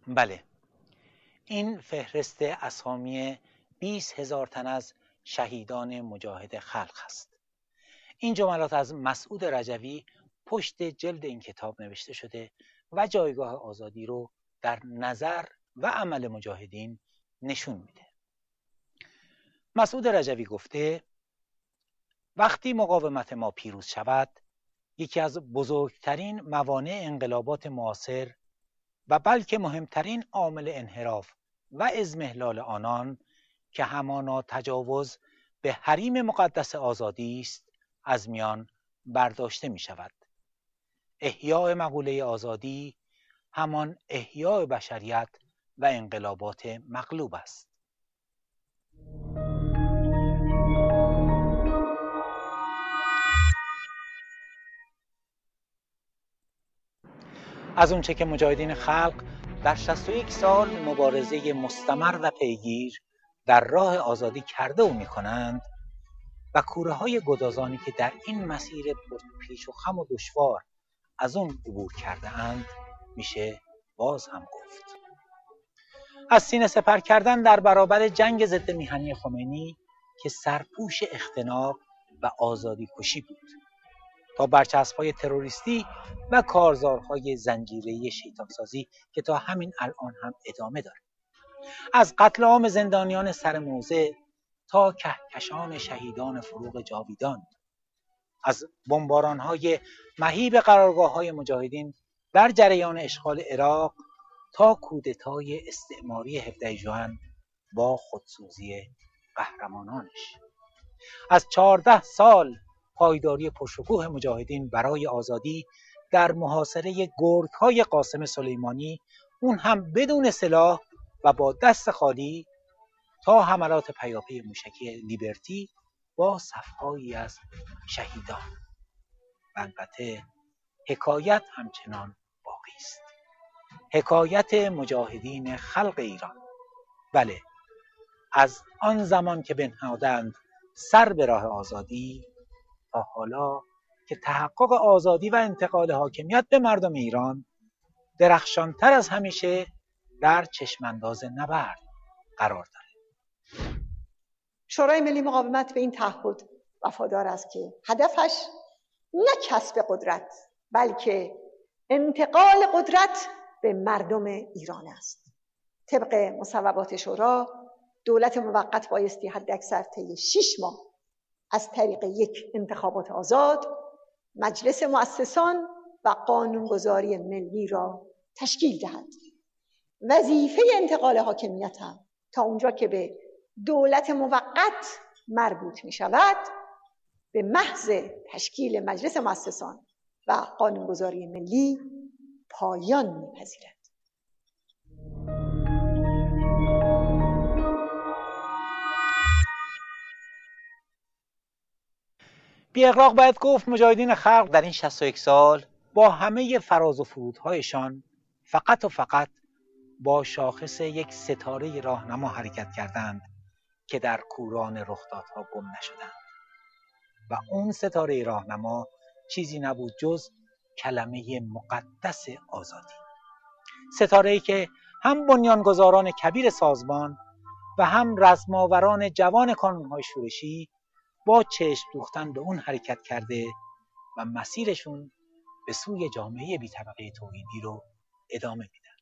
بله، این فهرست اسامی 20,000 تن از شهیدان مجاهد خلق است. این جملات از مسعود رجوی پشت جلد این کتاب نوشته شده و جایگاه آزادی رو در نظر و عمل مجاهدین نشون میده. مسعود رجوی گفته وقتی مقاومت ما پیروز شود، یکی از بزرگترین موانع انقلابات معاصر و بلکه مهمترین عامل انحراف و اضمحلال آنان که همانا تجاوز به حریم مقدس آزادی است از میان برداشته می شود. احیاء مقوله آزادی همان احیاء بشریت و انقلابات مغلوب است. از اونچه که مجاهدین خلق در 61 سال مبارزه مستمر و پیگیر در راه آزادی کرده و میکنند و کوره های گدازانی که در این مسیر پیش و خم و دشوار از اون عبور کرده اند میشه باز هم گفت. از سینه سپر کردن در برابر جنگ ضد میهنی خمینی که سرپوش اختناق و آزادی کشی بود تا برچسب‌های تروریستی و کارزارهای زنجیره‌ای شیطانسازی که تا همین الان هم ادامه داره. از قتل عام زندانیان سر موزه تا کهکشان شهیدان فروغ جاویدان، از بمباران‌های مهیب قرارگاه‌های مجاهدین در جریان اشغال عراق تا کودتای استعماری 17 ژوئن با خودسوزی قهرمانانش، از 14 سال پایداری پرشکوه مجاهدین برای آزادی در محاصره گرگ‌های قاسم سلیمانی، اون هم بدون سلاح و با دست خالی، تا حملات پیاپی موشکی لیبرتی با صف‌هایی از شهیدان. البته حکایت همچنان باقی است. حکایت مجاهدین خلق ایران. بله، از آن زمان که بنهادند سر به راه آزادی تا حالا که تحقق آزادی و انتقال حاکمیت به مردم ایران درخشانتر از همیشه در چشمانداز نبرد قرار دارد. شورای ملی مقاومت به این تعهد وفادار است که هدفش نه کسب قدرت بلکه انتقال قدرت به مردم ایران است. طبق مصوبات شورا، دولت موقت بایستی حداکثر طی 6 ماه از طریق یک انتخابات آزاد مجلس مؤسسان و قانونگذاری ملی را تشکیل دهد. وظیفه انتقال حاکمیت هم تا اونجا که به دولت موقت مربوط می شود به محض تشکیل مجلس مؤسسان و قانونگذاری ملی پایان می‌پذیرد. بی اغراق باید گفت مجاهدین خلق در این 61 سال با همه فراز و فرودهایشان فقط و فقط با شاخص یک ستاره راهنما حرکت کردند که در کوران رخدادها گم نشدند و اون ستاره راهنما چیزی نبود جز کلمه مقدس آزادی. ستاره‌ای که هم بنیانگذاران کبیر سازمان و هم رزماوران جوان کانون‌های شورشی با چشم دوختن به اون حرکت کرده و مسیرشون به سوی جامعه بی‌طبقه توحیدی رو ادامه میدن.